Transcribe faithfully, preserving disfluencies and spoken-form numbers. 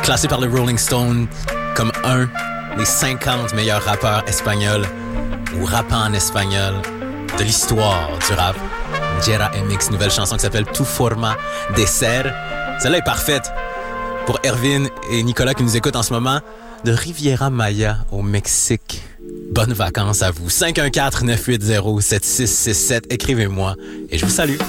classé par le Rolling Stone comme un des cinquante meilleurs rappeurs espagnols ou rappant en espagnol de l'histoire du rap. Jera M X, nouvelle chanson qui s'appelle Tu Forma de Ser. Celle-là est parfaite pour Erwin et Nicolas qui nous écoutent en ce moment de Riviera Maya au Mexique. Bonnes vacances à vous. cinq un quatre, neuf huit zéro, sept six six sept. Écrivez-moi et je vous salue.